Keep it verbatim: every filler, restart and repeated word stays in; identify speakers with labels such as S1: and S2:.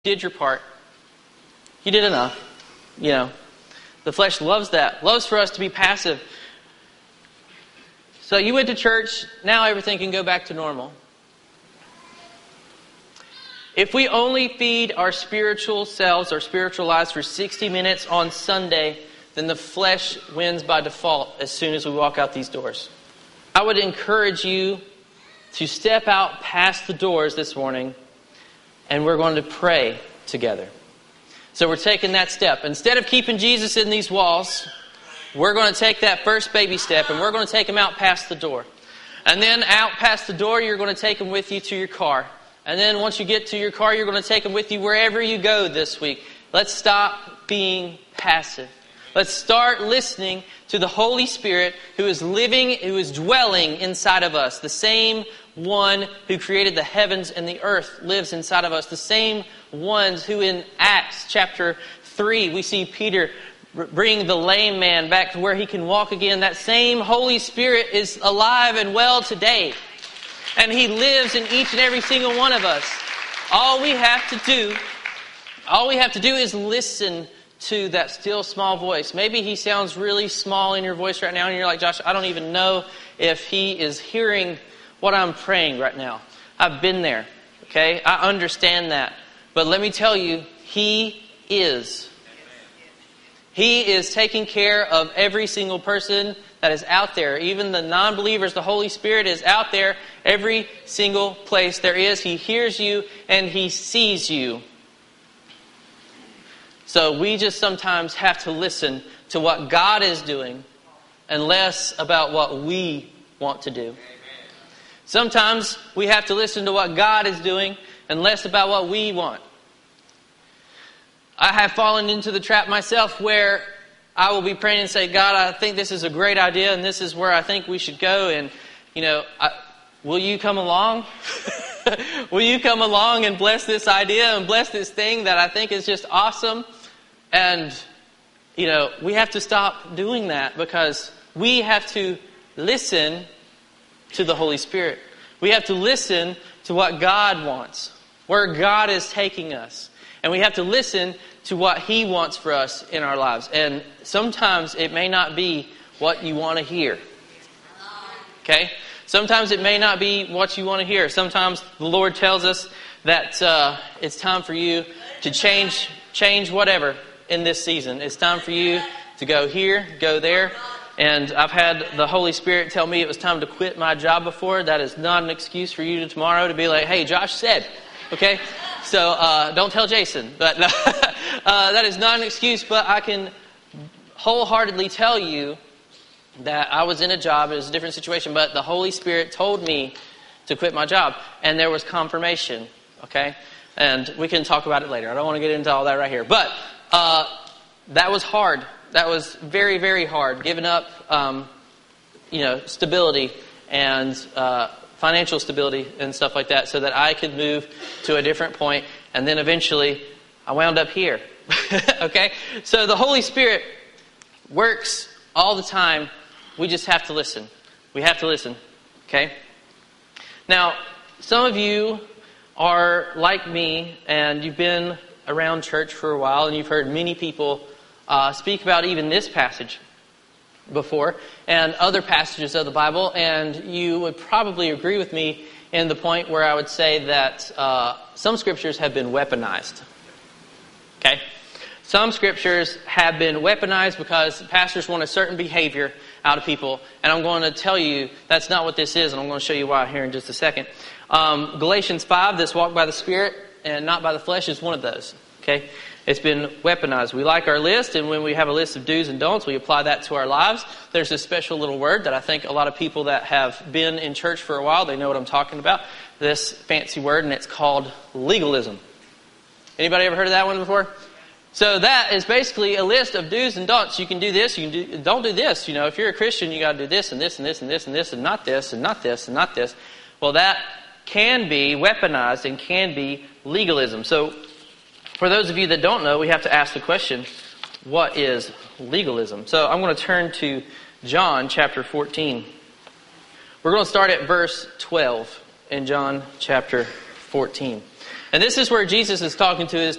S1: did your part. You did enough. You know, the flesh loves that. Loves for us to be passive. So you went to church. Now everything can go back to normal. If we only feed our spiritual selves, our spiritual lives for sixty minutes on Sunday, then the flesh wins by default as soon as we walk out these doors. I would encourage you to step out past the doors this morning, and we're going to pray together. So we're taking that step. Instead of keeping Jesus in these walls, we're going to take that first baby step, and we're going to take him out past the door. And then out past the door, you're going to take him with you to your car. And then once you get to your car, you're going to take him with you wherever you go this week. Let's stop being passive. Let's start listening to the Holy Spirit who is living, who is dwelling inside of us. The same one who created the heavens and the earth lives inside of us. The same ones who in Acts chapter three, we see Peter bring the lame man back to where he can walk again. That same Holy Spirit is alive and well today. And he lives in each and every single one of us. All we have to do, all we have to do is listen to that still small voice. Maybe he sounds really small in your voice right now, and you're like, Josh, I don't even know if he is hearing what I'm praying right now. I've been there, okay? I understand that. But let me tell you, he is. He is taking care of every single person that is out there. Even the non-believers, the Holy Spirit is out there every single place there is. He hears you and he sees you. So we just sometimes have to listen to what God is doing and less about what we want to do. Sometimes we have to listen to what God is doing and less about what we want. I have fallen into the trap myself where I will be praying and say, God, I think this is a great idea and this is where I think we should go. And, you know, I, will you come along? Will you come along and bless this idea and bless this thing that I think is just awesome? And, you know, we have to stop doing that because we have to listen to the Holy Spirit. We have to listen to what God wants, where God is taking us. And we have to listen to what He wants for us in our lives. And sometimes it may not be what you want to hear. Okay? Sometimes it may not be what you want to hear. Sometimes the Lord tells us that uh, it's time for you to change, change whatever in this season. It's time for you to go here, go there. And I've had the Holy Spirit tell me it was time to quit my job before. That is not an excuse for you to tomorrow to be like, hey, Josh said. Okay? So uh, don't tell Jason. But uh, that is not an excuse, but I can wholeheartedly tell you that I was in a job. It was a different situation, but the Holy Spirit told me to quit my job. And there was confirmation. Okay? And we can talk about it later. I don't want to get into all that right here. But uh, that was hard. That was very, very hard. Giving up, um, you know, stability and uh, financial stability and stuff like that so that I could move to a different point. And then eventually I wound up here. Okay? So the Holy Spirit works all the time. We just have to listen. We have to listen. Okay? Now, some of you are like me and you've been around church for a while and you've heard many people Uh, speak about even this passage before and other passages of the Bible, and you would probably agree with me in the point where I would say that uh, some scriptures have been weaponized. Okay? Some scriptures have been weaponized because pastors want a certain behavior out of people, and I'm going to tell you that's not what this is, and I'm going to show you why here in just a second. Um, Galatians five, this walk by the Spirit and not by the flesh, is one of those. Okay? It's been weaponized. We like our list, and when we have a list of do's and don'ts, we apply that to our lives. There's this special little word that I think a lot of people that have been in church for a while, they know what I'm talking about. This fancy word, and it's called legalism. Anybody ever heard of that one before? So that is basically a list of do's and don'ts. You can do this, you can do, don't do this. You know, if you're a Christian, you got to do this and this and this and this and this and not this and not this and not this. Well, that can be weaponized and can be legalism. So for those of you that don't know, we have to ask the question, what is legalism? So I'm going to turn to John chapter fourteen. We're going to start at verse twelve in John chapter fourteen. And this is where Jesus is talking to his